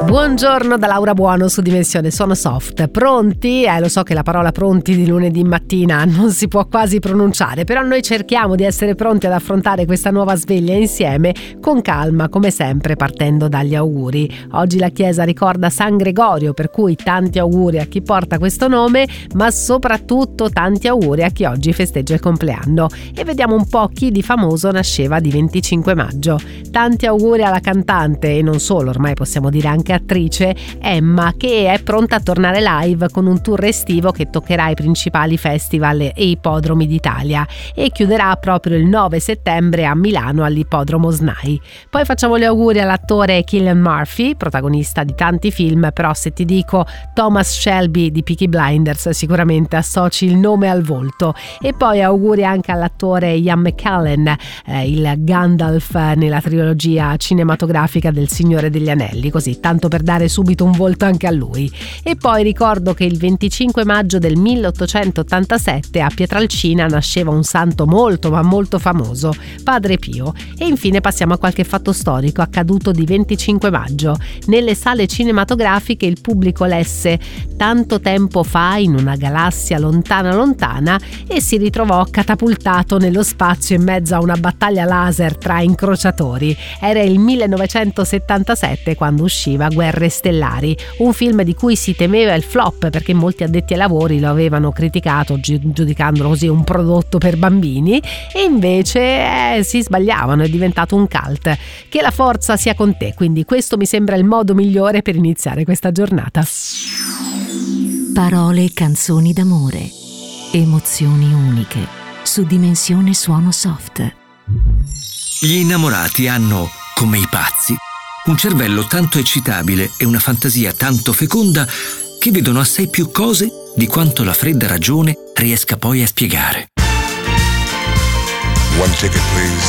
Buongiorno da Laura Buono su Dimensione Suono Soft. Pronti? Lo so che la parola pronti di lunedì mattina non si può quasi pronunciare, però noi cerchiamo di essere pronti ad affrontare questa nuova sveglia insieme con calma, come sempre, partendo dagli auguri. Oggi la Chiesa ricorda San Gregorio, per cui tanti auguri a chi porta questo nome, ma soprattutto tanti auguri a chi oggi festeggia il compleanno. E vediamo un po' chi di famoso nasceva di 25 maggio. Tanti auguri alla cantante, e non solo, ormai possiamo dire anche attrice, Emma, che è pronta a tornare live con un tour estivo che toccherà i principali festival e ippodromi d'Italia e chiuderà proprio il 9 settembre a Milano all'ippodromo SNAI. Poi facciamo gli auguri all'attore Cillian Murphy, protagonista di tanti film, però se ti dico Thomas Shelby di Peaky Blinders sicuramente associ il nome al volto. E poi auguri anche all'attore Ian McKellen, il Gandalf nella trilogia cinematografica del Signore degli Anelli, così tanto per dare subito un volto anche a lui. E poi ricordo che il 25 maggio del 1887 a Pietralcina nasceva un santo molto ma molto famoso, Padre Pio. E infine passiamo a qualche fatto storico accaduto di 25 maggio. Nelle sale cinematografiche il pubblico lesse "Tanto tempo fa in una galassia lontana lontana" e si ritrovò catapultato nello spazio in mezzo a una battaglia laser tra incrociatori. Era il 1977 quando usciva Guerre Stellari, un film di cui si temeva il flop perché molti addetti ai lavori lo avevano criticato giudicandolo così un prodotto per bambini, e invece si sbagliavano, è diventato un cult. Che la forza sia con te, quindi questo mi sembra il modo migliore per iniziare questa giornata. Parole e canzoni d'amore, emozioni uniche su Dimensione Suono Soft. Gli innamorati hanno, come i pazzi, un cervello tanto eccitabile e una fantasia tanto feconda che vedono assai più cose di quanto la fredda ragione riesca poi a spiegare. One ticket, please.